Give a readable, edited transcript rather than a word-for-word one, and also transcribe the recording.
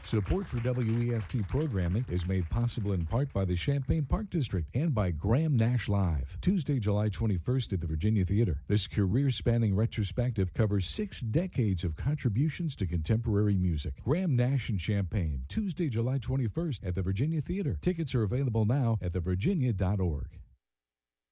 Support for WEFT programming is made possible in part by the Champaign Park District and by Graham Nash Live. Tuesday, July 21st at the Virginia Theater. This career-spanning retrospective covers 6 decades of contributions to contemporary music. Graham Nash and Champaign, Tuesday, July 21st at the Virginia Theater. Tickets are available now at thevirginia.org.